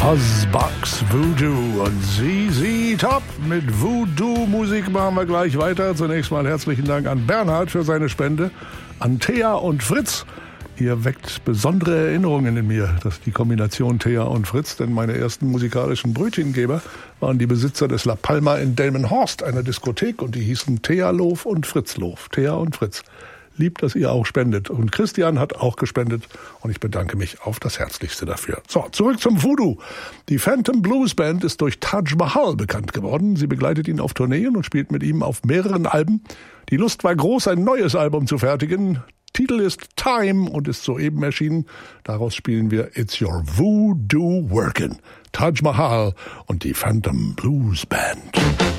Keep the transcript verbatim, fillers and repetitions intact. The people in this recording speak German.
Fuzzbox Voodoo und Z Z Top mit Voodoo-Musik machen wir gleich weiter. Zunächst mal herzlichen Dank an Bernhard für seine Spende, an Thea und Fritz. Ihr weckt besondere Erinnerungen in mir, das ist die Kombination Thea und Fritz, denn meine ersten musikalischen Brötchengeber waren die Besitzer des La Palma in Delmenhorst, einer Diskothek, und die hießen Thea Lof und Fritz Lof. Thea und Fritz. Lieb, dass ihr auch spendet. Und Christian hat auch gespendet und ich bedanke mich auf das Herzlichste dafür. So, zurück zum Voodoo. Die Phantom Blues Band ist durch Taj Mahal bekannt geworden. Sie begleitet ihn auf Tourneen und spielt mit ihm auf mehreren Alben. Die Lust war groß, ein neues Album zu fertigen. Titel ist Time und ist soeben erschienen. Daraus spielen wir It's Your Voodoo Workin'. Taj Mahal und die Phantom Blues Band.